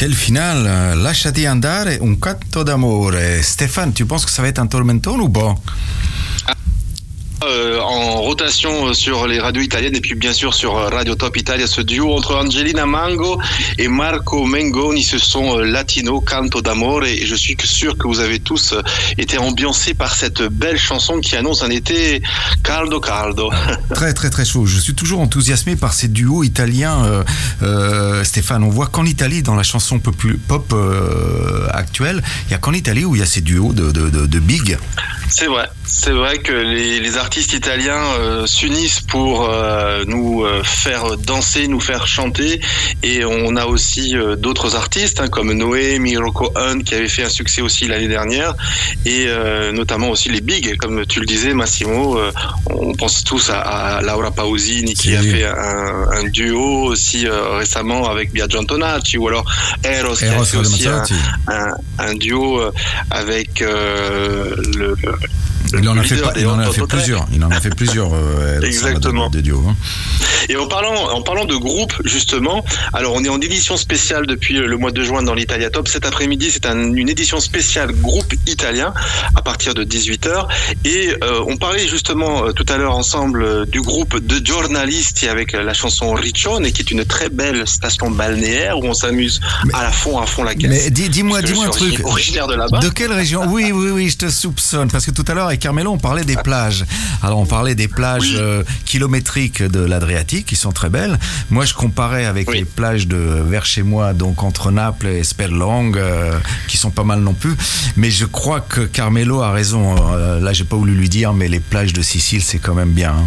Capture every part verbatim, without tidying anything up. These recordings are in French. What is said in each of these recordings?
Quel final, lasciati andare, un canto d'amore. Stéphane, tu penses que ça va être un tormentone ou pas? Euh, en rotation sur les radios italiennes et puis bien sûr sur Radio Top Italia, ce duo entre Angelina Mango et Marco Mengoni, ce sont latino Canto d'amore, et je suis sûr que vous avez tous été ambiancés par cette belle chanson qui annonce un été caldo caldo. Très très très chaud. Je suis toujours enthousiasmé par ces duos italiens, euh, euh, Stéphane. On voit qu'en Italie, dans la chanson pop, pop euh, actuelle, il n'y a qu'en Italie où il y a ces duos de, de, de, de big. C'est vrai, c'est vrai que les, les artistes italiens euh, s'unissent pour euh, nous euh, faire danser, nous faire chanter, et on a aussi euh, d'autres artistes hein, comme Noemi, Rocco Hunt qui avait fait un succès aussi l'année dernière, et euh, notamment aussi les bigs, comme tu le disais Massimo, euh, on pense tous à, à Laura Pausini qui oui. a fait un, un duo aussi euh, récemment avec Biagio Antonacci, ou alors Eros, Eros qui a fait aussi un, un, un duo avec euh, le Il en a fait, pas, il en a fait plusieurs. Il en a fait plusieurs. Euh, Exactement. De, de duos, hein. Et en parlant, en parlant de groupe justement, alors on est en édition spéciale depuis le mois de juin dans l'Italia Top. Cet après-midi, c'est un, une édition spéciale groupe italien à partir de dix-huit heures. Et euh, on parlait justement euh, tout à l'heure ensemble euh, du groupe de Giornalisti avec la chanson Riccione, qui est une très belle station balnéaire où on s'amuse mais, à la fond, à fond la caisse. Mais dis, dis-moi, dis-moi un truc. Originaire de là-bas. De quelle région? Oui, oui, oui, je te soupçonne parce que tout à l'heure avec Carmelo, on parlait des plages. Alors, on parlait des plages oui. euh, kilométriques de l'Adriatique, qui sont très belles. Moi, je comparais avec oui. les plages de vers chez moi, donc entre Naples et Sperlong, euh, qui sont pas mal non plus. Mais je crois que Carmelo a raison. Euh, là, j'ai pas voulu lui dire, mais les plages de Sicile, c'est quand même bien. Hein.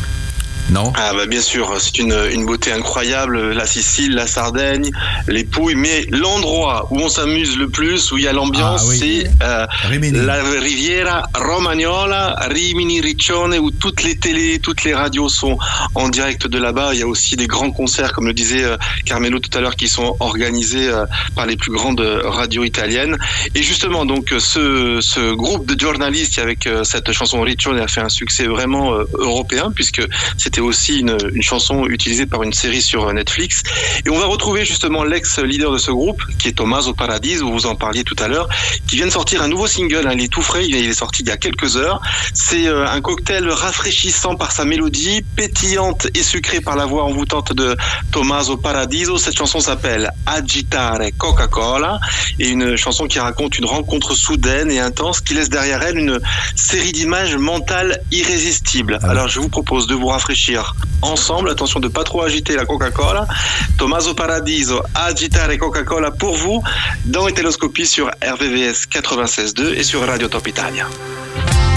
Non? Ah bah bien sûr, c'est une, une beauté incroyable, la Sicile, la Sardaigne, les Pouilles, mais l'endroit où on s'amuse le plus, où il y a l'ambiance, ah, oui. c'est euh, la Riviera Romagnola, Rimini, Riccione, où toutes les télés, toutes les radios sont en direct de là-bas. Il y a aussi des grands concerts, comme le disait euh, Carmelo tout à l'heure, qui sont organisés euh, par les plus grandes radios italiennes. Et justement, donc ce, ce groupe de journalistes avec euh, cette chanson Riccione a fait un succès vraiment euh, européen, puisque c'est C'était aussi une, une chanson utilisée par une série sur Netflix. Et on va retrouver justement l'ex-leader de ce groupe, qui est Tommaso Paradiso, vous en parliez tout à l'heure, qui vient de sortir un nouveau single. Hein, il est tout frais, il est sorti il y a quelques heures. C'est euh, un cocktail rafraîchissant par sa mélodie, pétillante et sucrée par la voix envoûtante de Tommaso Paradiso. Cette chanson s'appelle Agitare Coca-Cola, et une chanson qui raconte une rencontre soudaine et intense qui laisse derrière elle une série d'images mentales irrésistibles. Alors je vous propose de vous rafraîchir ensemble, attention de pas trop agiter la Coca-Cola. Tommaso Paradiso, Agitare Coca-Cola pour vous dans Hétéroscopie sur R V V S quatre-vingt-seize deux et sur Radio Top Italia.